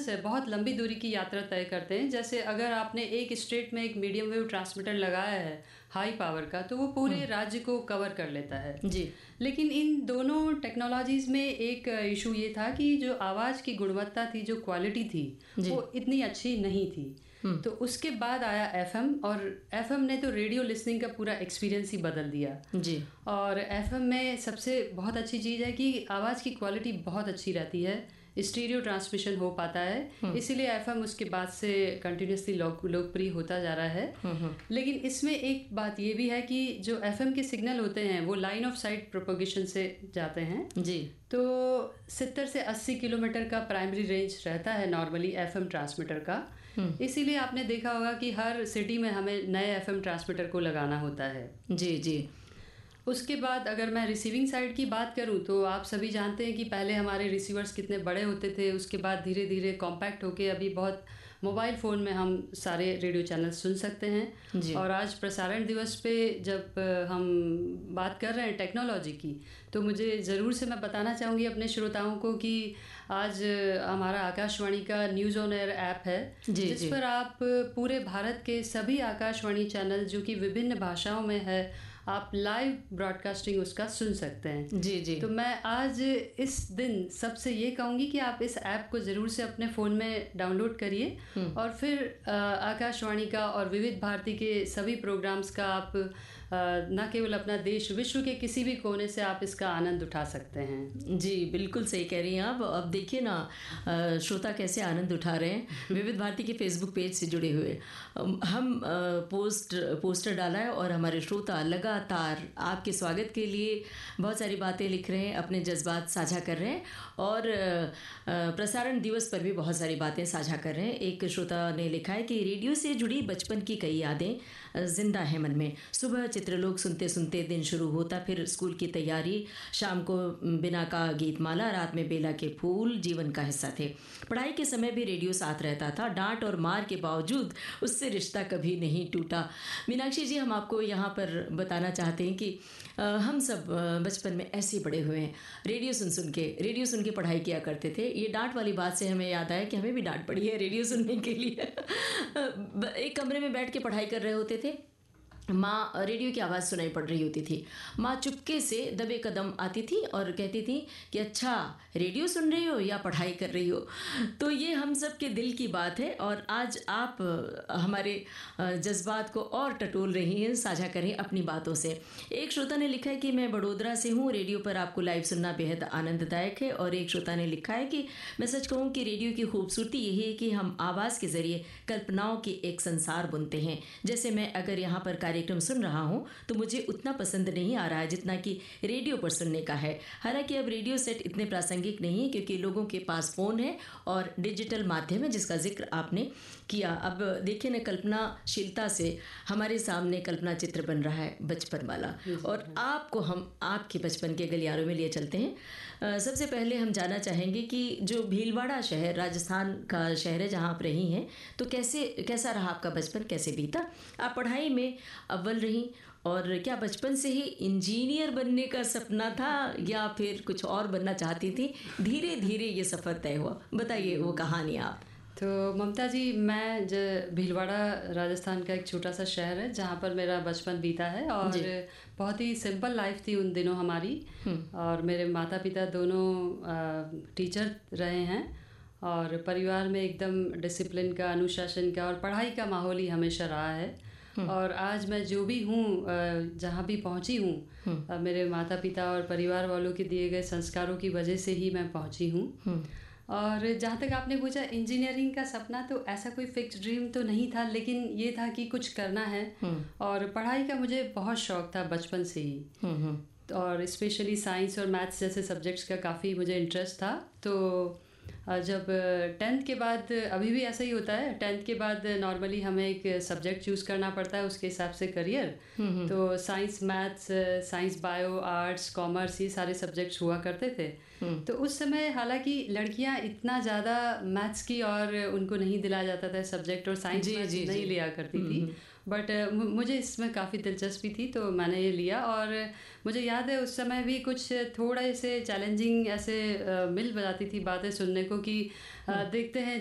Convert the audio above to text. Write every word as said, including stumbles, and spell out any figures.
से बहुत लंबी दूरी की यात्रा तय करते हैं। जैसे अगर आपने एक स्ट्रेट में एक मीडियम वेव ट्रांसमीटर लगाया है हाई पावर का, तो वो पूरे राज्य को कवर कर लेता है जी। लेकिन इन दोनों टेक्नोलॉजीज़ में एक इशू ये था कि जो आवाज़ की गुणवत्ता थी, जो क्वालिटी थी, वो इतनी अच्छी नहीं थी। तो उसके बाद आया एफएम, और एफएम ने तो रेडियो लिसनिंग का पूरा एक्सपीरियंस ही बदल दिया जी। और एफएम में सबसे बहुत अच्छी चीज़ है कि आवाज़ की क्वालिटी बहुत अच्छी रहती है, स्टीरियो ट्रांसमिशन हो पाता है, इसीलिए एफएम उसके बाद से कंटिन्यूसली लोकप्रिय होता जा रहा है। लेकिन इसमें एक बात ये भी है कि जो एफएम के सिग्नल होते हैं वो लाइन ऑफ साइट प्रोपोगेशन से जाते हैं जी। तो सत्तर से अस्सी किलोमीटर का प्राइमरी रेंज रहता है नॉर्मली एफएम ट्रांसमीटर का। इसीलिए आपने देखा होगा कि हर सिटी में हमें नए एफएम ट्रांसमीटर को लगाना होता है। जी जी। उसके बाद अगर मैं रिसीविंग साइड की बात करूं तो आप सभी जानते हैं कि पहले हमारे रिसीवर्स कितने बड़े होते थे, उसके बाद धीरे धीरे कॉम्पैक्ट होके अभी बहुत मोबाइल फ़ोन में हम सारे रेडियो चैनल सुन सकते हैं जी। और आज प्रसारण दिवस पे जब हम बात कर रहे हैं टेक्नोलॉजी की, तो मुझे ज़रूर से मैं बताना चाहूँगी अपने श्रोताओं को कि आज हमारा आकाशवाणी का न्यूज़ ऑन एयर ऐप है जी, जिस जी। पर आप पूरे भारत के सभी आकाशवाणी चैनल जो कि विभिन्न भाषाओं में है, आप लाइव ब्रॉडकास्टिंग उसका सुन सकते हैं जी जी। तो मैं आज इस दिन सबसे ये कहूँगी कि आप इस ऐप को ज़रूर से अपने फ़ोन में डाउनलोड करिए और फिर आकाशवाणी का और विविध भारती के सभी प्रोग्राम्स का आप न केवल अपना देश, विश्व के किसी भी कोने से आप इसका आनंद उठा सकते हैं। जी बिल्कुल सही कह रही हैं आप। अब देखिए ना श्रोता कैसे आनंद उठा रहे हैं विविध भारती के फेसबुक पेज से जुड़े हुए। हम पोस्ट पोस्टर डाला है और हमारे श्रोता लगातार आपके स्वागत के लिए बहुत सारी बातें लिख रहे हैं, अपने जज्बात साझा कर रहे हैं और प्रसारण दिवस पर भी बहुत सारी बातें साझा कर रहे हैं। एक श्रोता ने लिखा है कि रेडियो से जुड़ी बचपन की कई यादें जिंदा है मन में। सुबह चित्रलोक सुनते सुनते दिन शुरू होता, फिर स्कूल की तैयारी, शाम को बिना का गीतमाला, रात में बेला के फूल जीवन का हिस्सा थे। पढ़ाई के समय भी रेडियो साथ रहता था, डांट और मार के बावजूद उससे रिश्ता कभी नहीं टूटा। मीनाक्षी जी, हम आपको यहाँ पर बताना चाहते हैं कि आ, हम सब बचपन में ऐसे बड़े हुए हैं, रेडियो सुन सुन के रेडियो सुन के पढ़ाई किया करते थे। ये डांट वाली बात से हमें याद आया कि हमें भी डांट पड़ी है रेडियो सुनने के लिए। एक कमरे में बैठ के पढ़ाई कर रहे होते थे, माँ रेडियो की आवाज़ सुनाई पड़ रही होती थी, माँ चुपके से दबे कदम आती थी और कहती थी कि अच्छा रेडियो सुन रही हो या पढ़ाई कर रही हो। तो ये हम सब के दिल की बात है और आज आप हमारे जज्बात को और टटोल रही हैं, साझा करें अपनी बातों से। एक श्रोता ने लिखा है कि मैं बड़ोदरा से हूँ, रेडियो पर आपको लाइव सुनना बेहद आनंददायक है। और एक श्रोता ने लिखा है कि मैं सच कहूँ कि रेडियो की खूबसूरती यही है कि हम आवाज़ के ज़रिए कल्पनाओं की एक संसार बुनते हैं। जैसे मैं अगर यहाँ पर कार्यक्रम सुन रहा हूँ तो मुझे उतना पसंद नहीं आ रहा है जितना कि रेडियो पर सुनने का है। हालांकि अब रेडियो सेट इतने प्रासंगिक नहीं है क्योंकि लोगों के पास फ़ोन है और डिजिटल माध्यम है जिसका जिक्र आपने किया। अब देखिए ना, कल्पनाशीलता से हमारे सामने कल्पना चित्र बन रहा है बचपन वाला, और आपको हम आपके बचपन के गलियारों में लिए चलते हैं। सबसे पहले हम जानना चाहेंगे कि जो भीलवाड़ा शहर राजस्थान का शहर है जहाँ आप रही हैं, तो कैसे कैसा रहा आपका बचपन, कैसे बीता? आप पढ़ाई में अव्वल रही और क्या बचपन से ही इंजीनियर बनने का सपना था या फिर कुछ और बनना चाहती थी? धीरे धीरे ये सफ़र तय हुआ, बताइए वो कहानी आप। तो ममता जी, मैं जो भीलवाड़ा राजस्थान का एक छोटा सा शहर है जहाँ पर मेरा बचपन बीता है और बहुत ही सिंपल लाइफ थी उन दिनों हमारी। और मेरे माता पिता दोनों टीचर रहे हैं और परिवार में एकदम डिसिप्लिन का, अनुशासन का और पढ़ाई का माहौल ही हमेशा रहा है। और आज मैं जो भी हूँ, जहाँ भी पहुँची हूँ, मेरे माता पिता और परिवार वालों के दिए गए संस्कारों की वजह से ही मैं पहुँची हूँ। और जहाँ तक आपने पूछा इंजीनियरिंग का सपना, तो ऐसा कोई फिक्स ड्रीम तो नहीं था, लेकिन ये था कि कुछ करना है। और पढ़ाई का मुझे बहुत शौक था बचपन से ही, और स्पेशली साइंस और मैथ्स जैसे सब्जेक्ट्स का काफ़ी मुझे इंटरेस्ट था। तो जब टेंथ के बाद, अभी भी ऐसा ही होता है, टेंथ के बाद नॉर्मली हमें एक सब्जेक्ट चूज़ करना पड़ता है, उसके हिसाब से करियर। तो science, maths, science, bio, arts, commerce, ये सारे सब्जेक्ट्स हुआ करते थे। तो उस समय हालांकि लड़कियां इतना ज़्यादा मैथ्स की और उनको नहीं दिलाया जाता था सब्जेक्ट, और साइंस नहीं लिया करती थी, बट मुझे इसमें काफ़ी दिलचस्पी थी तो मैंने ये लिया। और मुझे याद है उस समय भी कुछ थोड़ा ऐसे चैलेंजिंग ऐसे मिल जाती थी बातें सुनने को कि देखते हैं